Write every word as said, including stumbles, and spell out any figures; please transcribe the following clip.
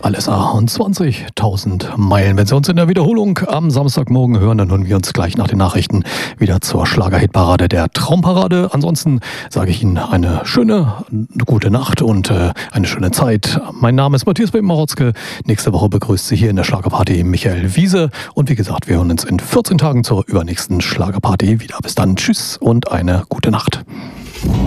L S A und zwanzigtausend Meilen. Wenn Sie uns in der Wiederholung am Samstagmorgen hören, dann hören wir uns gleich nach den Nachrichten wieder zur Schlagerhitparade der Traumparade. Ansonsten sage ich Ihnen eine schöne, eine gute Nacht und äh, eine schöne Zeit. Mein Name ist Matthias Marotzke. Nächste Woche begrüßt Sie hier in der Schlagerparty Michael Wiese. Und wie gesagt, wir hören uns in vierzehn Tagen zur übernächsten Schlagerparty wieder. Bis dann, tschüss und eine gute Nacht.